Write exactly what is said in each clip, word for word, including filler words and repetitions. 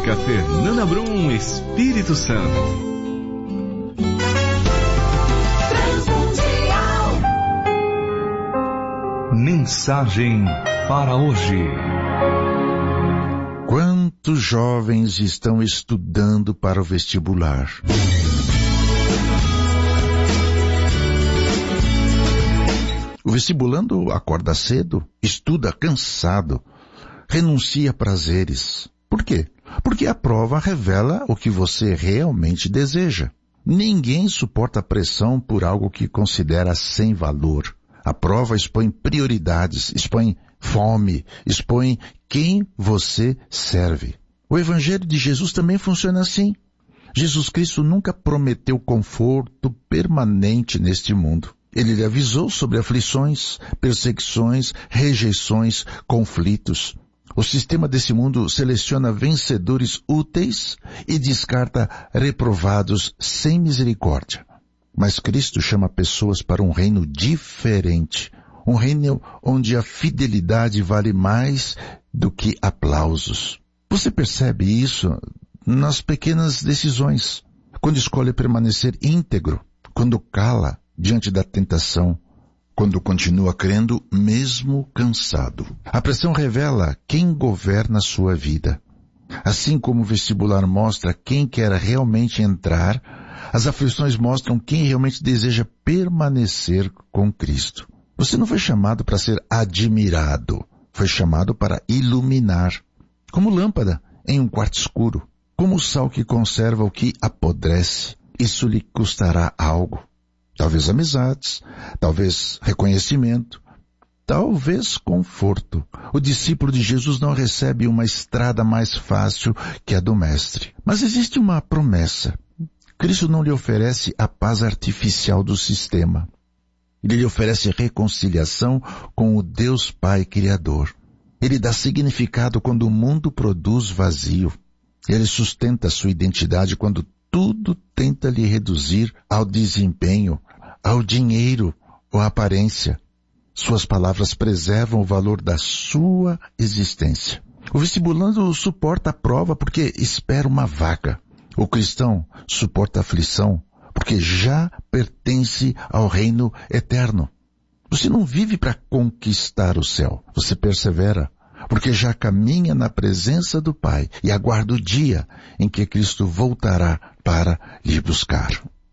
Música Fernanda Brum, Espírito Santo. Mensagem para hoje. Quantos jovens estão estudando para o vestibular? O vestibulando acorda cedo, estuda cansado, renuncia a prazeres. Por quê? Porque a prova revela o que você realmente deseja. Ninguém suporta pressão por algo que considera sem valor. A prova expõe prioridades, expõe fome, expõe quem você serve. O Evangelho de Jesus também funciona assim. Jesus Cristo nunca prometeu conforto permanente neste mundo. Ele lhe avisou sobre aflições, perseguições, rejeições, conflitos. O sistema desse mundo seleciona vencedores úteis e descarta reprovados sem misericórdia. Mas Cristo chama pessoas para um reino diferente. Um reino onde a fidelidade vale mais do que aplausos. Você percebe isso nas pequenas decisões. Quando escolhe permanecer íntegro, quando cala diante da tentação, quando continua crendo mesmo cansado. A pressão revela quem governa a sua vida. Assim como o vestibular mostra quem quer realmente entrar, as aflições mostram quem realmente deseja permanecer com Cristo. Você não foi chamado para ser admirado, foi chamado para iluminar. Como lâmpada em um quarto escuro, como o sal que conserva o que apodrece. Isso lhe custará algo. Talvez amizades, talvez reconhecimento, talvez conforto. O discípulo de Jesus não recebe uma estrada mais fácil que a do Mestre. Mas existe uma promessa. Cristo não lhe oferece a paz artificial do sistema. Ele lhe oferece reconciliação com o Deus Pai Criador. Ele dá significado quando o mundo produz vazio. Ele sustenta sua identidade quando tudo tenta lhe reduzir ao desempenho, ao dinheiro ou à aparência. Suas palavras preservam o valor da sua existência. O vestibulando suporta a prova porque espera uma vaga. O cristão suporta a aflição porque já pertence ao reino eterno. Você não vive para conquistar o céu. Você persevera porque já caminha na presença do Pai e aguarda o dia em que Cristo voltará para lhe buscar.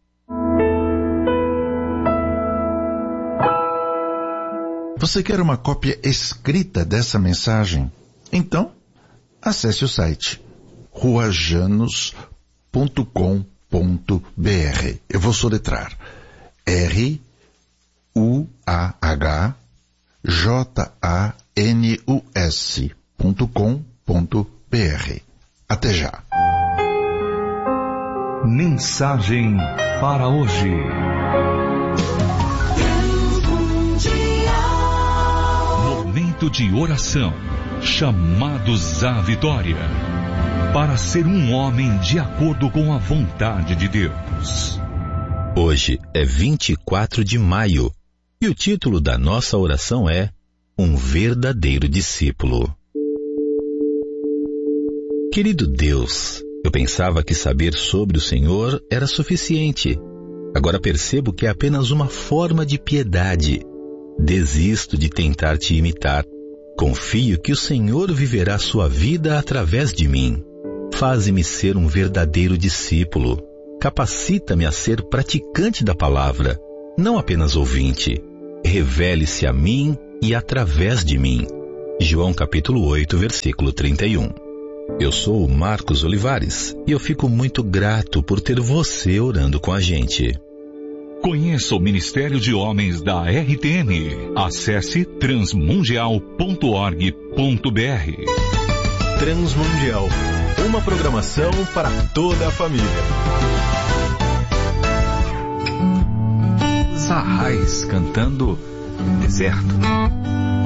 Você quer uma cópia escrita dessa mensagem? Então, acesse o site ruajanos ponto com ponto b r. Eu vou soletrar R U A H J A N U S ponto com ponto b r. Até já. Mensagem para hoje. Momento de oração. Chamados à vitória. Para ser um homem de acordo com a vontade de Deus. Hoje é vinte e quatro de maio e o título da nossa oração é Um Verdadeiro Discípulo. Querido Deus, eu pensava que saber sobre o Senhor era suficiente. Agora percebo que é apenas uma forma de piedade. Desisto de tentar te imitar. Confio que o Senhor viverá sua vida através de mim. Faze-me ser um verdadeiro discípulo. Capacita-me a ser praticante da palavra, não apenas ouvinte. Revele-se a mim e através de mim. João capítulo oito, versículo trinta e um. Eu sou o Marcos Olivares e eu fico muito grato por ter você orando com a gente. Conheça o Ministério de Homens da R T M. Acesse transmundial ponto org ponto b r. Transmundial, uma programação para toda a família. Sarrais cantando Deserto.